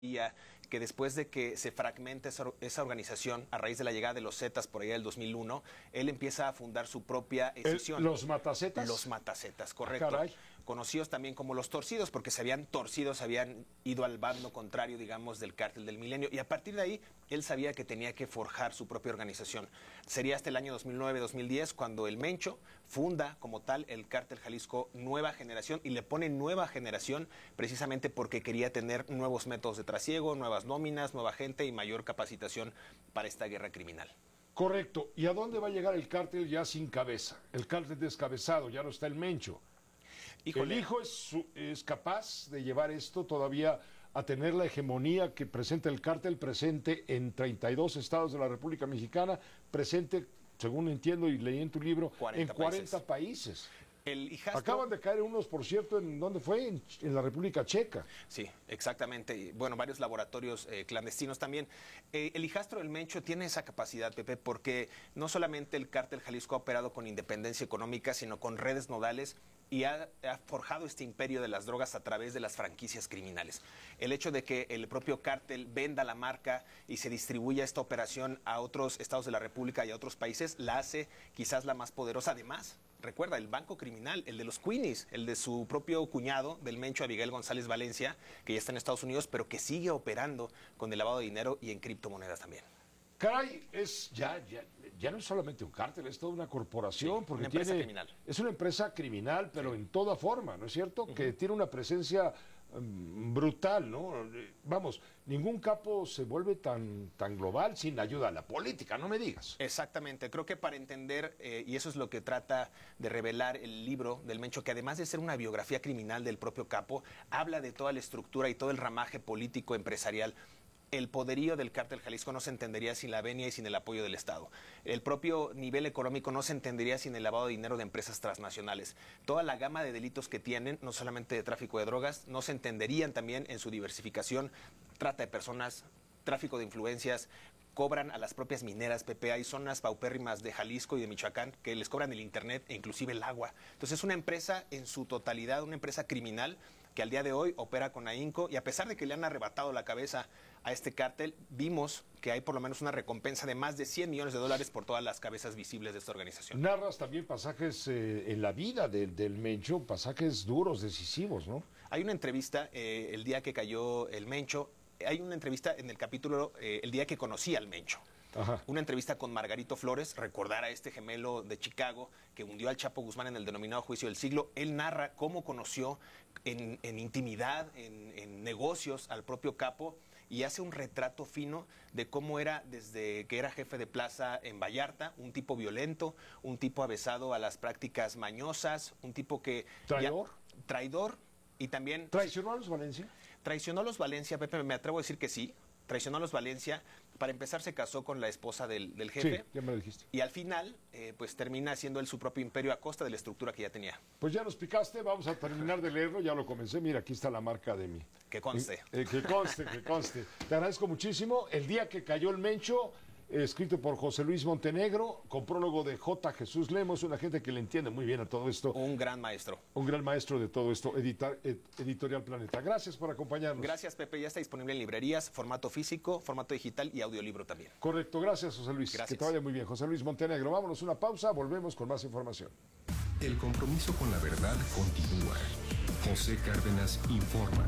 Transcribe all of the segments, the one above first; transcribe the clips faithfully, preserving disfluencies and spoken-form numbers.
que después de que se fragmenta esa, esa organización a raíz de la llegada de los Zetas por allá del dos mil uno, él empieza a fundar su propia escisión. ¿Los Matazetas? Los Matazetas, correcto. Ah, caray. Conocidos también como los Torcidos, porque se habían torcido, se habían ido al bando contrario, digamos, del Cártel del Milenio. Y a partir de ahí, él sabía que tenía que forjar su propia organización. Sería hasta el año dos mil nueve, dos mil diez, cuando el Mencho funda como tal el Cártel Jalisco Nueva Generación, y le pone Nueva Generación precisamente porque quería tener nuevos métodos de trasiego, nuevas nóminas, nueva gente y mayor capacitación para esta guerra criminal. Correcto. ¿Y a dónde va a llegar el cártel ya sin cabeza? El cártel descabezado, ya no está el Mencho. Híjole. ¿El hijo es, es capaz de llevar esto todavía a tener la hegemonía que presenta el cártel, presente en treinta y dos estados de la República Mexicana, presente, según entiendo y leí en tu libro, cuarenta en cuarenta países? países. El hijastro... Acaban de caer unos, por cierto, ¿en dónde fue? En, en la República Checa. Sí, exactamente. Y, bueno, varios laboratorios eh, clandestinos también. Eh, el hijastro del Mencho tiene esa capacidad, Pepe, porque no solamente el Cártel Jalisco ha operado con independencia económica, sino con redes nodales, y ha, ha forjado este imperio de las drogas a través de las franquicias criminales. El hecho de que el propio cártel venda la marca y se distribuya esta operación a otros estados de la República y a otros países, la hace quizás la más poderosa. Además, recuerda, el banco criminal, el de los Queenies, el de su propio cuñado, del Mencho, Abigail González Valencia, que ya está en Estados Unidos, pero que sigue operando con el lavado de dinero y en criptomonedas también. Caray, es ya, ya, ya no es solamente un cártel, es toda una corporación, sí, porque una empresa tiene, criminal. Es una empresa criminal, pero sí, en toda forma, ¿no es cierto? Uh-huh. Que tiene una presencia um, brutal, ¿no? Vamos, ningún capo se vuelve tan, tan global sin ayuda a la política, no me digas. Exactamente, creo que para entender, eh, y eso es lo que trata de revelar el libro del Mencho, que además de ser una biografía criminal del propio capo, habla de toda la estructura y todo el ramaje político empresarial. El poderío del Cártel Jalisco no se entendería sin la venia y sin el apoyo del Estado. El propio nivel económico no se entendería sin el lavado de dinero de empresas transnacionales. Toda la gama de delitos que tienen, no solamente de tráfico de drogas, no se entenderían también en su diversificación, trata de personas, tráfico de influencias, cobran a las propias mineras, Pepe. Hay zonas paupérrimas de Jalisco y de Michoacán que les cobran el internet e inclusive el agua. Entonces es una empresa en su totalidad, una empresa criminal que al día de hoy opera con ahínco, y a pesar de que le han arrebatado la cabeza a este cártel, vimos que hay por lo menos una recompensa de más de cien millones de dólares por todas las cabezas visibles de esta organización. Narras también pasajes eh, en la vida de, del Mencho, pasajes duros, decisivos, ¿no? Hay una entrevista eh, el día que cayó el Mencho. Hay una entrevista en el capítulo eh, el día que conocí al Mencho. Ajá. Una entrevista con Margarito Flores, recordar a este gemelo de Chicago que hundió al Chapo Guzmán en el denominado juicio del siglo. Él narra cómo conoció en, en intimidad, en, en negocios al propio capo, y hace un retrato fino de cómo era desde que era jefe de plaza en Vallarta, un tipo violento, un tipo avesado a las prácticas mañosas, un tipo que... ¿Traidor? Ya, traidor, y también... ¿Traicionó a los Valencia? Traicionó a los Valencia, Pepe, me atrevo a decir que sí. Traicionó a los Valencia. Para empezar, se casó con la esposa del, del jefe. Sí, ya me lo dijiste. Y al final, eh, pues termina haciendo él su propio imperio a costa de la estructura que ya tenía. Pues ya nos picaste, vamos a terminar de leerlo, ya lo comencé. Mira, aquí está la marca de mí. Que conste. Eh, eh, que conste, que conste. Te agradezco muchísimo. El día que cayó el Mencho, eh, escrito por José Luis Montenegro, con prólogo de J. Jesús Lemos, una gente que le entiende muy bien a todo esto. Un gran maestro. Un gran maestro de todo esto, editar, ed, Editorial Planeta. Gracias por acompañarnos. Gracias, Pepe. Ya está disponible en librerías, formato físico, formato digital y audiolibro también. Correcto. Gracias, José Luis. Gracias. Que te vaya muy bien. José Luis Montenegro. Vámonos una pausa, volvemos con más información. El compromiso con la verdad continúa. José Cárdenas informa.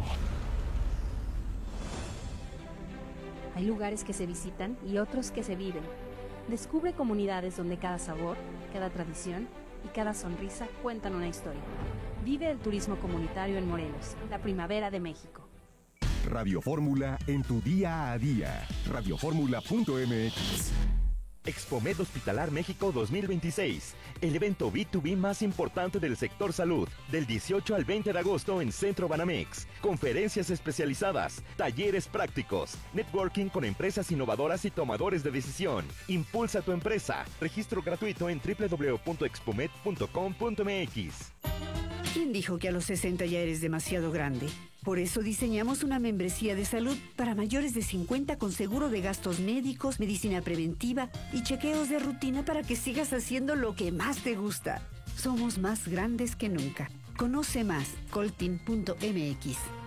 Hay lugares que se visitan y otros que se viven. Descubre comunidades donde cada sabor, cada tradición y cada sonrisa cuentan una historia. Vive el turismo comunitario en Morelos, la primavera de México. Radio Fórmula en tu día a día. radio fórmula punto m x. Expomed Hospitalar México dos mil veintiséis, el evento B dos B más importante del sector salud, del dieciocho al veinte de agosto en Centro Banamex. Conferencias especializadas, talleres prácticos, networking con empresas innovadoras y tomadores de decisión. Impulsa tu empresa. Registro gratuito en doble u doble u doble u punto expomed punto com punto m x. ¿Quién dijo que a los sesenta ya eres demasiado grande? Por eso diseñamos una membresía de salud para mayores de cincuenta con seguro de gastos médicos, medicina preventiva y chequeos de rutina para que sigas haciendo lo que más te gusta. Somos más grandes que nunca. Conoce más, coltin punto m x.